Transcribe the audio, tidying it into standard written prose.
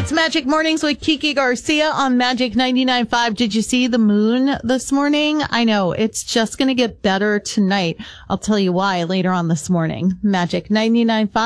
It's Magic Mornings with Kiki Garcia on Magic 99.5. Did you see the moon this morning? I know, it's just going to get better tonight. I'll tell you why later on this morning. Magic 99.5.